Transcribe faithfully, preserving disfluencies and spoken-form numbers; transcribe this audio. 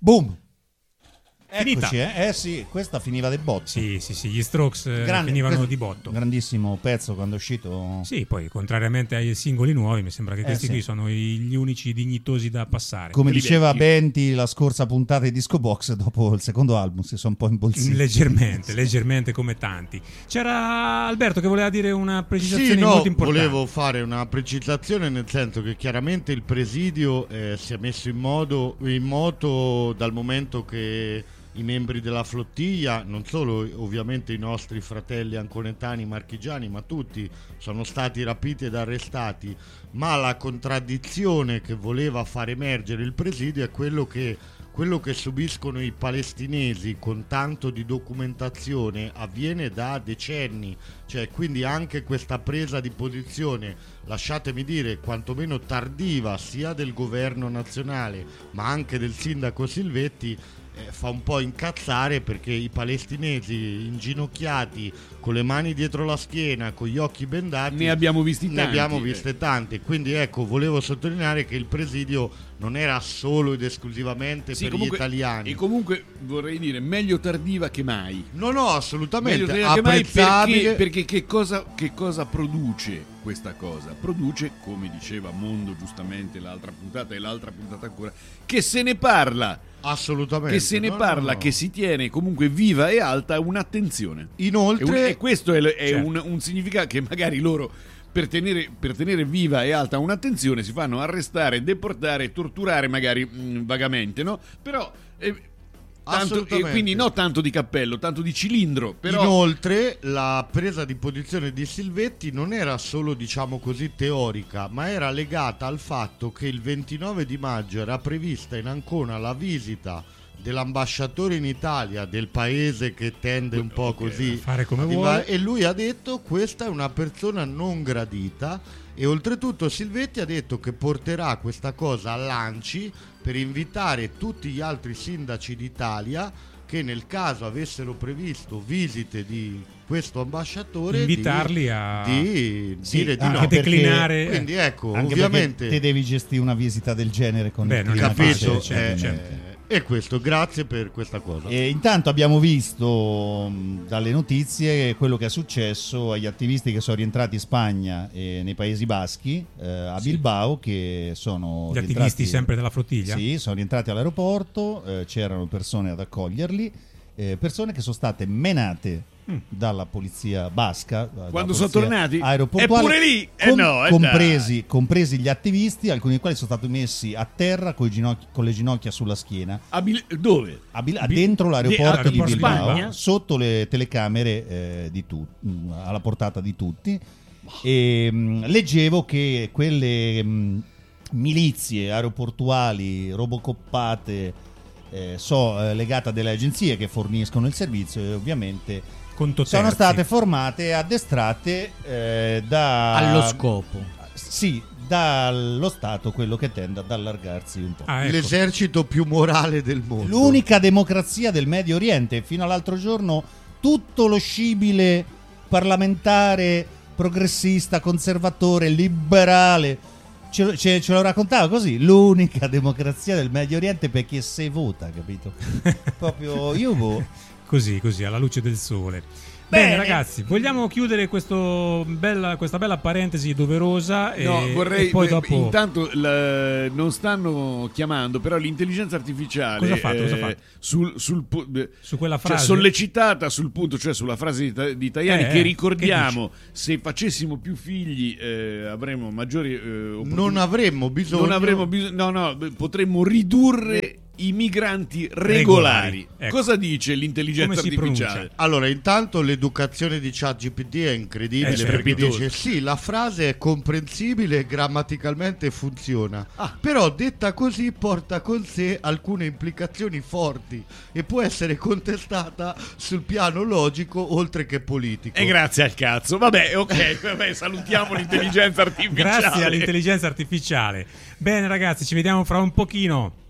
boom. Finita. Eccoci, eh? eh sì, questa finiva del botto. Sì, sì, sì, gli Strokes Grande, finivano questo, di botto. Grandissimo pezzo quando è uscito. Sì, poi contrariamente ai singoli nuovi, mi sembra che Eh, questi sì. qui sono gli unici dignitosi da passare. Come Quelli diceva vecchi. Benti la scorsa puntata di Disco Box, dopo il secondo album si sono un po' imbolsiti. Leggermente, leggermente come tanti. C'era Alberto che voleva dire una precisazione Sì, no, molto importante. volevo fare una precisazione, nel senso che chiaramente il presidio eh, si è messo in, modo, in moto dal momento che i membri della flottiglia, non solo ovviamente i nostri fratelli anconetani marchigiani, ma tutti sono stati rapiti ed arrestati, ma la contraddizione che voleva far emergere il presidio è quello che quello che subiscono i palestinesi con tanto di documentazione avviene da decenni, cioè quindi anche questa presa di posizione, lasciatemi dire, quantomeno tardiva, sia del governo nazionale ma anche del sindaco Silvetti, eh, fa un po' incazzare, perché i palestinesi inginocchiati con le mani dietro la schiena, con gli occhi bendati, ne abbiamo visti ne tanti. abbiamo viste tante. Quindi ecco, volevo sottolineare che il presidio non era solo ed esclusivamente Sì, per comunque, gli italiani. E comunque vorrei dire meglio tardiva che mai. No, no, assolutamente Meglio tardiva che mai, apprezzabile. perché, perché che cosa, che cosa produce questa cosa? Produce, come diceva Mondo giustamente l'altra puntata e l'altra puntata ancora, che se ne parla. Assolutamente. Che se ne No, parla, no, no. che si tiene comunque viva e alta un'attenzione. Inoltre, E, un- e questo è, è Certo. un, un significato che magari loro, per tenere, per tenere viva e alta un'attenzione, si fanno arrestare, deportare, torturare magari mh, vagamente, no? Però eh, tanto, e Assolutamente. quindi no tanto di cappello, tanto di cilindro, però Inoltre la presa di posizione di Silvetti non era solo, diciamo così, teorica, ma era legata al fatto che il ventinove di maggio era prevista in Ancona la visita dell'ambasciatore in Italia del paese che tende un po' così fare come ad vuole. inva- e lui ha detto: questa è una persona non gradita. E oltretutto Silvetti ha detto che porterà questa cosa all'Anci per invitare tutti gli altri sindaci d'Italia che nel caso avessero previsto visite di questo ambasciatore Invitarli di, a- di Sì, dire di anche no. perché- declinare. Quindi ecco, Anche ovviamente perché te devi gestire una visita del genere con Beh, il non è clima che capito, c'è, eh, ovviamente. e questo, grazie per questa cosa. E intanto abbiamo visto mh, dalle notizie quello che è successo agli attivisti che sono rientrati in Spagna e nei Paesi Baschi, eh, a Bilbao, che sono Gli rientrati- attivisti sempre della flottiglia? Sì, sono rientrati all'aeroporto, eh, c'erano persone ad accoglierli, eh, persone che sono state menate Mm. dalla polizia basca, dalla quando polizia sono tornati aeroportuale, è pure lì. Eh com- no, eh compresi, compresi gli attivisti, alcuni dei quali sono stati messi a terra coi ginocchi- con le ginocchia sulla schiena, A Bil- dove? a Bil- a Bi- dentro l'aeroporto di- di a- Bilbao, Spagna? sotto le telecamere eh, di tu- mh, alla portata di tutti. E mh, leggevo che quelle mh, milizie aeroportuali robocoppate eh, so eh, legate a delle agenzie che forniscono il servizio, e ovviamente Conto sono terzi. state formate e addestrate eh, da allo scopo. sì, dallo Stato, quello che tende ad allargarsi un po'. Ah, ecco. L'esercito più morale del mondo. L'unica democrazia del Medio Oriente. Fino all'altro giorno tutto lo scibile parlamentare, progressista, conservatore, liberale ce lo, ce, ce lo raccontava così. L'unica democrazia del Medio Oriente perché se vota, capito? Proprio io boh. Così, così, alla luce del sole. Bene. Bene, ragazzi, vogliamo chiudere questo bella, questa bella parentesi doverosa e, No, vorrei e poi beh, dopo... intanto la- non stanno chiamando, però l'intelligenza artificiale Cosa ha fatto? Cosa ha fatto? sul, sul pu- beh, Su quella cioè, frase? sollecitata sul punto, cioè sulla frase di, Ta- di Tajani, Eh, che eh, ricordiamo, se facessimo più figli eh, avremo maggiori eh, opportunità. Non avremmo bisogno. Non avremo bisogno, no, no, beh, potremmo ridurre i migranti regolari. Regolari, ecco. Cosa dice l'intelligenza Come si artificiale? pronuncia? Allora, intanto l'educazione di ChatGPT è incredibile, È perché strepitosa. dice sì, la frase è comprensibile e grammaticalmente funziona, Ah. però detta così porta con sé alcune implicazioni forti e può essere contestata sul piano logico oltre che politico. E grazie al cazzo. Vabbè, ok, vabbè, salutiamo l'intelligenza artificiale. Grazie all'intelligenza artificiale. Bene, ragazzi, ci vediamo fra un pochino.